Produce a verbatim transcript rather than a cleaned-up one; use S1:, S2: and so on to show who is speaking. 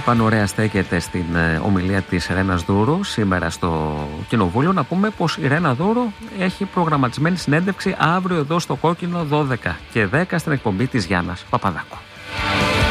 S1: πάνω ωραία στέκεται στην ομιλία της Ρένας Δούρου σήμερα στο Κοινοβούλιο. Να πούμε πως η Ρένα Δούρου έχει προγραμματισμένη συνέντευξη αύριο εδώ στο Κόκκινο δώδεκα και δέκα στην εκπομπή της Γιάννας Παπαδάκου.